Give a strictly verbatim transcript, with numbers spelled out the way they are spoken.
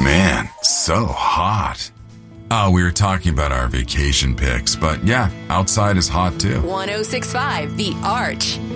Man, so hot. Oh, we were talking about our vacation pics, but yeah, outside is hot too. one oh six point five The Arch.